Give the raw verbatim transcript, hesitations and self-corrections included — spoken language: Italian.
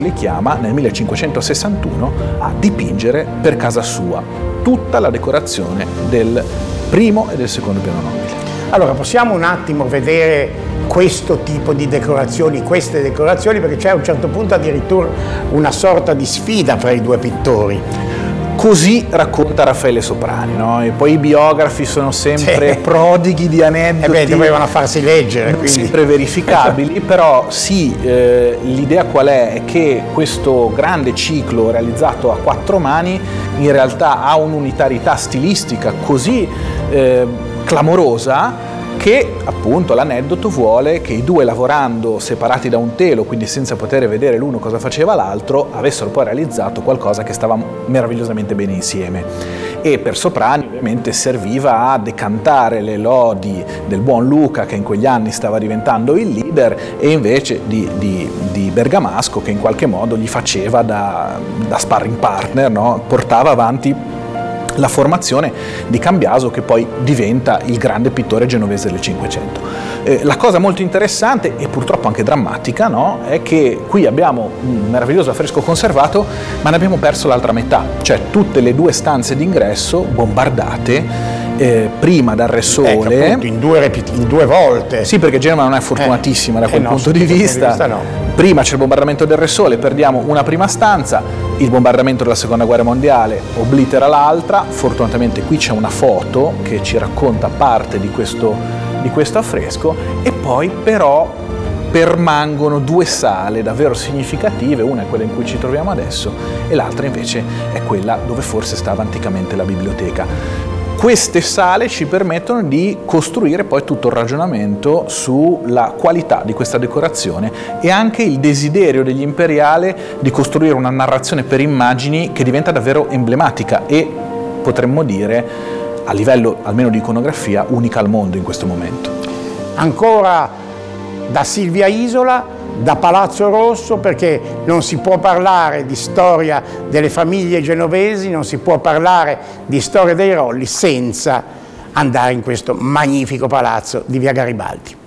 li chiama nel millecinquecentosessantuno a dipingere per casa sua tutta la decorazione del primo e del secondo piano nobile. Allora, possiamo un attimo vedere questo tipo di decorazioni, queste decorazioni, perché c'è a un certo punto addirittura una sorta di sfida fra i due pittori. Così racconta Raffaele Soprani, no? E poi i biografi sono sempre sì. prodighi di aneddoti. E beh, dovevano farsi leggere. Non sempre verificabili, però sì, eh, l'idea qual è? È che questo grande ciclo realizzato a quattro mani in realtà ha un'unitarità stilistica così eh, clamorosa che appunto l'aneddoto vuole che i due, lavorando separati da un telo, quindi senza poter vedere l'uno cosa faceva l'altro, avessero poi realizzato qualcosa che stava meravigliosamente bene insieme. E per Soprani ovviamente serviva a decantare le lodi del buon Luca, che in quegli anni stava diventando il leader, e invece di, di, di Bergamasco, che in qualche modo gli faceva da, da sparring partner, no? Portava avanti la formazione di Cambiaso, che poi diventa il grande pittore genovese del Cinquecento. Eh, la cosa molto interessante e purtroppo anche drammatica, no? È che qui abbiamo un meraviglioso affresco conservato, ma ne abbiamo perso l'altra metà, cioè tutte le due stanze d'ingresso bombardate, eh, prima dal Re Sole. Ecco, appunto, in, due, in due volte. Sì, perché Genova non è fortunatissima eh, da quel eh no, punto di vista. vista no. Prima c'è il bombardamento del Re Sole, perdiamo una prima stanza, il bombardamento della Seconda Guerra Mondiale oblitera l'altra. Fortunatamente qui c'è una foto che ci racconta parte di questo, di questo affresco, e poi però permangono due sale davvero significative, una è quella in cui ci troviamo adesso e l'altra invece è quella dove forse stava anticamente la biblioteca. Queste sale ci permettono di costruire poi tutto il ragionamento sulla qualità di questa decorazione e anche il desiderio degli Imperiale di costruire una narrazione per immagini che diventa davvero emblematica e, potremmo dire, a livello almeno di iconografia, unica al mondo in questo momento. Ancora da Silvia Isola, da Palazzo Rosso, perché non si può parlare di storia delle famiglie genovesi, non si può parlare di storia dei Rolli senza andare in questo magnifico palazzo di Via Garibaldi.